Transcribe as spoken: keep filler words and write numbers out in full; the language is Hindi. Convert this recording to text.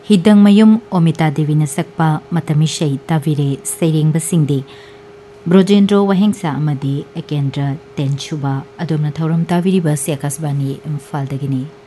हिदंगमयुम ओमिता देवी न सकपा मतमी शै ताविरे सैरेंग बसिंगदे ब्रोजेंद्रो वहेंगसा अमदी एकेंद्र तेंचुबा अदोमना थौरम ताविरी बस आकाशवाणी इम्फाल दगिनी।